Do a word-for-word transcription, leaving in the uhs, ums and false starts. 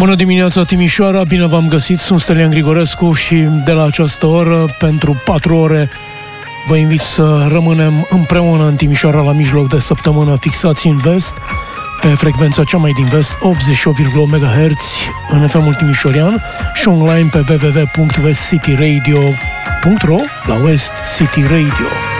Bună dimineața, Timișoara, bine v-am găsit, sunt Stelian Grigorescu și de la această oră, pentru patru ore, vă invit să rămânem împreună în Timișoara la mijloc de săptămână, fixați în vest, pe frecvența cea mai din vest, optzeci și opt virgulă opt megahertz în F M-ul timișorean și online pe w w w punct west city radio punct r o, la West City Radio.